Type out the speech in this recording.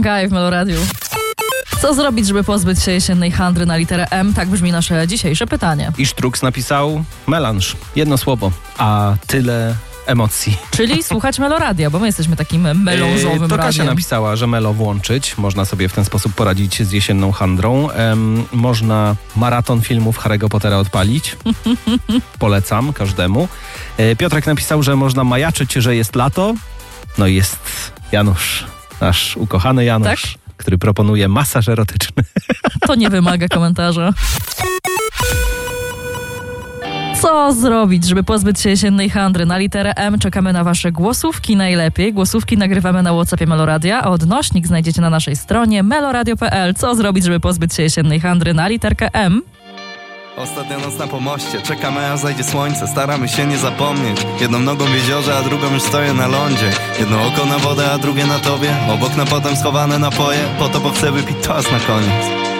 Gaj w Meloradiu. Co zrobić, żeby pozbyć się jesiennej handry na literę M? Tak brzmi nasze dzisiejsze pytanie. I Sztruks napisał melanż. Jedno słowo, a tyle emocji. Czyli słuchać Meloradia, bo my jesteśmy takim melążowym To Kasia radiem. napisała, że Melo włączyć. Można sobie w ten sposób poradzić z jesienną handrą. Można maraton filmów Harry'ego Pottera odpalić. Polecam każdemu. Piotrek napisał, że można majaczyć, że jest lato. No i jest Janusz, nasz ukochany Janusz, Tak? który proponuje masaż erotyczny. To nie wymaga komentarza. Co zrobić, żeby pozbyć się jesiennej handry na literę M? Czekamy na wasze głosówki najlepiej. Głosówki nagrywamy na WhatsAppie Meloradia, a odnośnik znajdziecie na naszej stronie meloradio.pl. Co zrobić, żeby pozbyć się jesiennej handry na literkę M? Ostatnia noc na pomoście, czekamy aż zajdzie słońce. Staramy się nie zapomnieć. Jedną nogą w jeziorze, a drugą już stoję na lądzie. Jedno oko na wodę, a drugie na tobie. Obok na potem schowane napoje. Po to, bo chcę wypić toast na koniec.